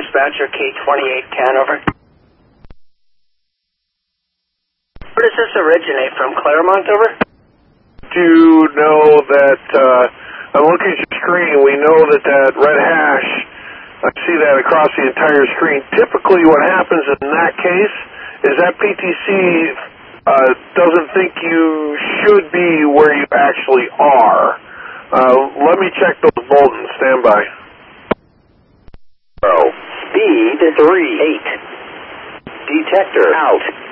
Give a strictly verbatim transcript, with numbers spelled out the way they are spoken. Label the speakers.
Speaker 1: dispatcher, K twenty-eight ten, over. Where does this originate from, Claremont, over?
Speaker 2: Do you know that, uh, I'm looking at your screen, we know that that red hash, I see that across the entire screen. Typically what happens in that case is that P T C uh, doesn't think you should be where you actually are. Uh, let me check those bulletins. Stand by.
Speaker 1: Oh. Speed three eight. Detector out.